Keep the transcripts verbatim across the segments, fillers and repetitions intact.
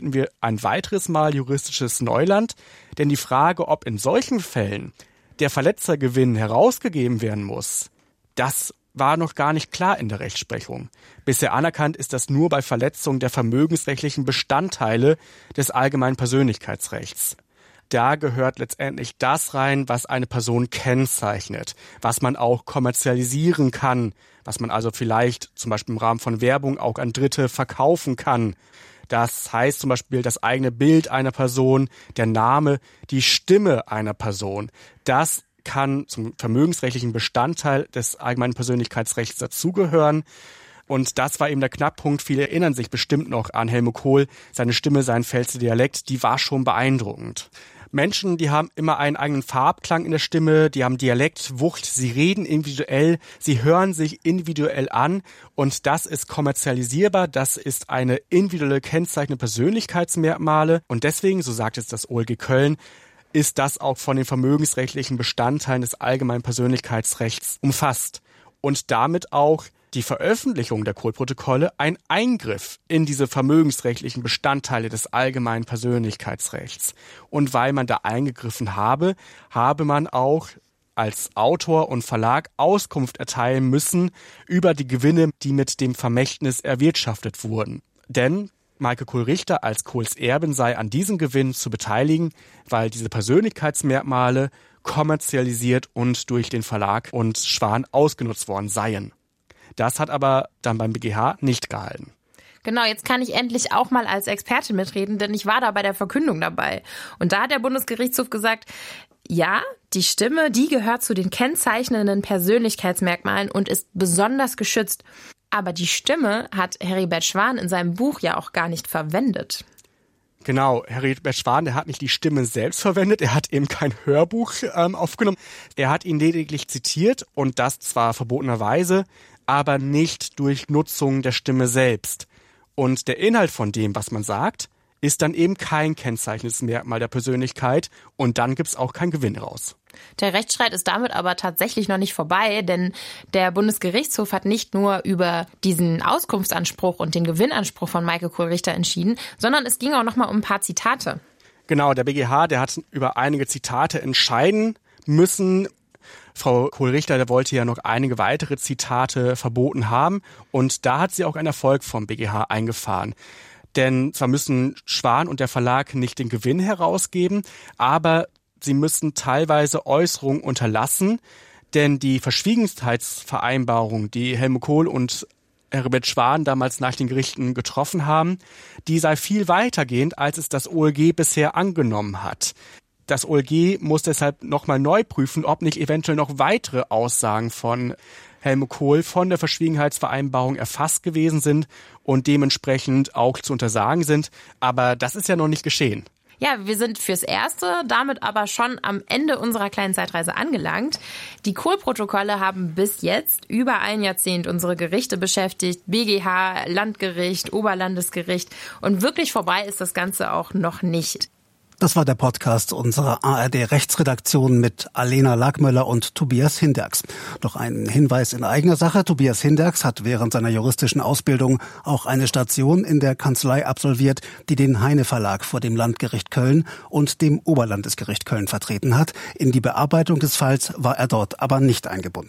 betreten wir ein weiteres Mal juristisches Neuland, denn die Frage, ob in solchen Fällen der Verletzergewinn herausgegeben werden muss, das war noch gar nicht klar in der Rechtsprechung. Bisher anerkannt ist das nur bei Verletzung der vermögensrechtlichen Bestandteile des allgemeinen Persönlichkeitsrechts. Da gehört letztendlich das rein, was eine Person kennzeichnet, was man auch kommerzialisieren kann, was man also vielleicht zum Beispiel im Rahmen von Werbung auch an Dritte verkaufen kann. Das heißt zum Beispiel das eigene Bild einer Person, der Name, die Stimme einer Person. Das kann zum vermögensrechtlichen Bestandteil des allgemeinen Persönlichkeitsrechts dazugehören. Und das war eben der Knackpunkt. Viele erinnern sich bestimmt noch an Helmut Kohl. Seine Stimme, sein Pfälzer Dialekt, die war schon beeindruckend. Menschen, die haben immer einen eigenen Farbklang in der Stimme, die haben Dialekt, Wucht, sie reden individuell, sie hören sich individuell an und das ist kommerzialisierbar, das ist eine individuelle kennzeichnende Persönlichkeitsmerkmale und deswegen, so sagt jetzt das O L G Köln, ist das auch von den vermögensrechtlichen Bestandteilen des allgemeinen Persönlichkeitsrechts umfasst und damit auch die Veröffentlichung der Kohl-Protokolle ein Eingriff in diese vermögensrechtlichen Bestandteile des allgemeinen Persönlichkeitsrechts. Und weil man da eingegriffen habe, habe man auch als Autor und Verlag Auskunft erteilen müssen über die Gewinne, die mit dem Vermächtnis erwirtschaftet wurden. Denn Maike Kohl-Richter als Kohls Erbin sei an diesem Gewinn zu beteiligen, weil diese Persönlichkeitsmerkmale kommerzialisiert und durch den Verlag und Schwan ausgenutzt worden seien. Das hat aber dann beim B G H nicht gehalten. Genau, jetzt kann ich endlich auch mal als Expertin mitreden, denn ich war da bei der Verkündung dabei. Und da hat der Bundesgerichtshof gesagt, ja, die Stimme, die gehört zu den kennzeichnenden Persönlichkeitsmerkmalen und ist besonders geschützt. Aber die Stimme hat Heribert Schwan in seinem Buch ja auch gar nicht verwendet. Genau, Heribert Schwan, der hat nicht die Stimme selbst verwendet, er hat eben kein Hörbuch ähm, aufgenommen. Er hat ihn lediglich zitiert und das zwar verbotenerweise, aber nicht durch Nutzung der Stimme selbst. Und der Inhalt von dem, was man sagt, ist dann eben kein kennzeichnendes Merkmal der Persönlichkeit und dann gibt's auch keinen Gewinn raus. Der Rechtsstreit ist damit aber tatsächlich noch nicht vorbei, denn der Bundesgerichtshof hat nicht nur über diesen Auskunftsanspruch und den Gewinnanspruch von Maike Kohl-Richter entschieden, sondern es ging auch noch mal um ein paar Zitate. Genau, der B G H, der hat über einige Zitate entscheiden müssen. Frau Kohl-Richter, der wollte ja noch einige weitere Zitate verboten haben und da hat sie auch einen Erfolg vom B G H eingefahren. Denn zwar müssen Schwan und der Verlag nicht den Gewinn herausgeben, aber sie müssen teilweise Äußerungen unterlassen, denn die Verschwiegenheitsvereinbarung, die Helmut Kohl und Heribert Schwan damals nach den Gerichten getroffen haben, die sei viel weitergehend, als es das O L G bisher angenommen hat. Das O L G muss deshalb nochmal neu prüfen, ob nicht eventuell noch weitere Aussagen von Helmut Kohl von der Verschwiegenheitsvereinbarung erfasst gewesen sind und dementsprechend auch zu untersagen sind. Aber das ist ja noch nicht geschehen. Ja, wir sind fürs Erste damit aber schon am Ende unserer kleinen Zeitreise angelangt. Die Kohl-Protokolle haben bis jetzt über ein Jahrzehnt unsere Gerichte beschäftigt. B G H, Landgericht, Oberlandesgericht. Und wirklich vorbei ist das Ganze auch noch nicht. Das war der Podcast unserer A R D-Rechtsredaktion mit Alena Lagmöller und Tobias Hinderks. Noch ein Hinweis in eigener Sache. Tobias Hinderks hat während seiner juristischen Ausbildung auch eine Station in der Kanzlei absolviert, die den Heine Verlag vor dem Landgericht Köln und dem Oberlandesgericht Köln vertreten hat. In die Bearbeitung des Falls war er dort aber nicht eingebunden.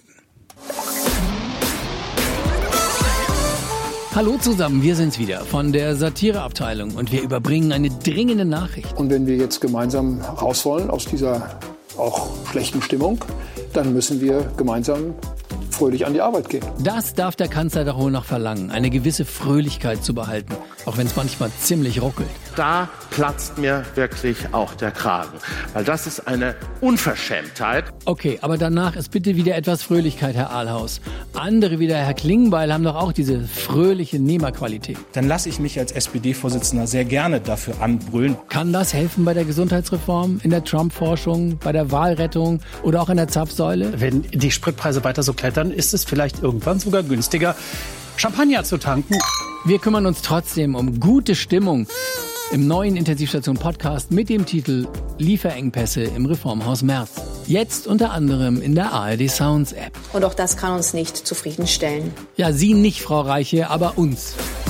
Hallo zusammen, wir sind's wieder von der Satireabteilung und wir überbringen eine dringende Nachricht. Und wenn wir jetzt gemeinsam raus wollen aus dieser auch schlechten Stimmung, dann müssen wir gemeinsam fröhlich an die Arbeit gehen. Das darf der Kanzler doch wohl noch verlangen, eine gewisse Fröhlichkeit zu behalten, auch wenn es manchmal ziemlich ruckelt. Da platzt mir wirklich auch der Kragen, weil das ist eine Unverschämtheit. Okay, aber danach ist bitte wieder etwas Fröhlichkeit, Herr Ahlhaus. Andere wie der Herr Klingbeil haben doch auch diese fröhliche Nehmerqualität. Dann lasse ich mich als S P D-Vorsitzender sehr gerne dafür anbrüllen. Kann das helfen bei der Gesundheitsreform, in der Trump-Forschung, bei der Wahlrettung oder auch in der Zapfsäule? Wenn die Spritpreise weiter so klettern, ist es vielleicht irgendwann sogar günstiger, Champagner zu tanken. Wir kümmern uns trotzdem um gute Stimmung im neuen Intensivstation-Podcast mit dem Titel Lieferengpässe im Reformhaus Merz. Jetzt unter anderem in der A R D Sounds App. Und auch das kann uns nicht zufriedenstellen. Ja, Sie nicht, Frau Reiche, aber uns.